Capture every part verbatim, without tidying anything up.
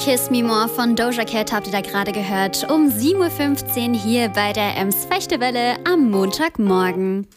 Kiss Me More von Doja Cat habt ihr da gerade gehört. Um sieben Uhr fünfzehn hier bei der Ems Fechtewelle am Montagmorgen.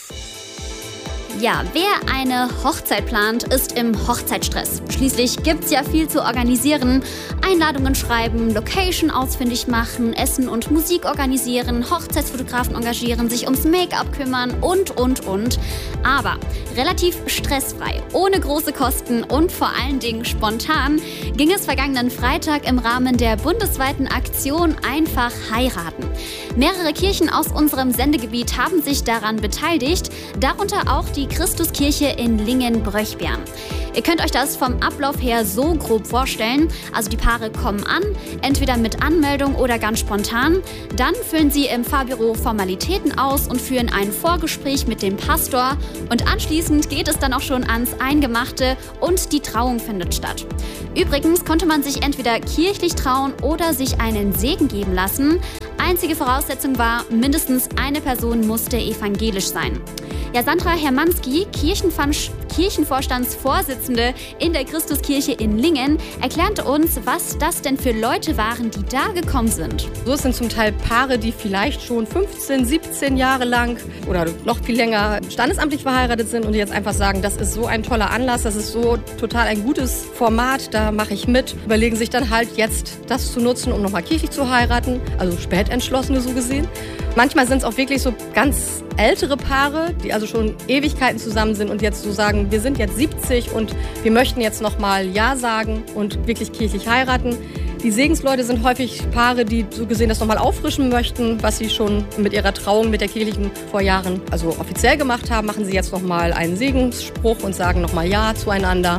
Ja, wer eine Hochzeit plant, ist im Hochzeitsstress. Schließlich gibt's ja viel zu organisieren. Einladungen schreiben, Location ausfindig machen, Essen und Musik organisieren, Hochzeitsfotografen engagieren, sich ums Make-up kümmern und, und, und. Aber relativ stressfrei, ohne große Kosten und vor allen Dingen spontan ging es vergangenen Freitag im Rahmen der bundesweiten Aktion Einfach heiraten. Mehrere Kirchen aus unserem Sendegebiet haben sich daran beteiligt, darunter auch die Christuskirche in Lingen-Bröchbern. Ihr könnt euch das vom Ablauf her so grob vorstellen. Also die Paare kommen an, entweder mit Anmeldung oder ganz spontan. Dann füllen sie im Pfarrbüro Formalitäten aus und führen ein Vorgespräch mit dem Pastor. Und anschließend geht es dann auch schon ans Eingemachte und die Trauung findet statt. Übrigens konnte man sich entweder kirchlich trauen oder sich einen Segen geben lassen. Einzige Voraussetzung war, mindestens eine Person musste evangelisch sein. Ja, Sandra Hermanski, Kirchenver- Kirchenvorstandsvorsitzende in der Christuskirche in Lingen, erklärte uns, was das denn für Leute waren, die da gekommen sind. So, es sind zum Teil Paare, die vielleicht schon fünfzehn, siebzehn Jahre lang oder noch viel länger standesamtlich verheiratet sind und die jetzt einfach sagen, das ist so ein toller Anlass, das ist so total ein gutes Format, da mache ich mit. Überlegen sich dann halt jetzt, das zu nutzen, um nochmal kirchlich zu heiraten, also Spätentschlossene so gesehen. Manchmal sind es auch wirklich so ganz ältere Paare, die also schon Ewigkeiten zusammen sind und jetzt so sagen, wir sind jetzt siebzig und wir möchten jetzt nochmal Ja sagen und wirklich kirchlich heiraten. Die Segensleute sind häufig Paare, die so gesehen das nochmal auffrischen möchten, was sie schon mit ihrer Trauung mit der kirchlichen vor Jahren also offiziell gemacht haben, machen sie jetzt nochmal einen Segensspruch und sagen nochmal Ja zueinander.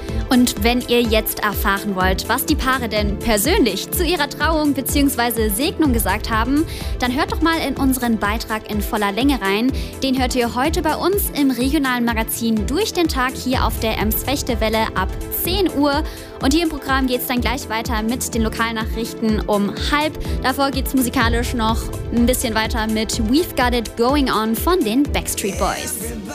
Und wenn ihr jetzt erfahren wollt, was die Paare denn persönlich zu ihrer Trauung bzw. Segnung gesagt haben, dann hört doch mal in unseren Beitrag in voller Länge rein. Den hört ihr heute bei uns im regionalen Magazin Durch den Tag hier auf der Ems Fechtewelle ab zehn Uhr. Und hier im Programm geht es dann gleich weiter mit den Lokalnachrichten um halb. Davor geht es musikalisch noch ein bisschen weiter mit We've Got It Going On von den Backstreet Boys.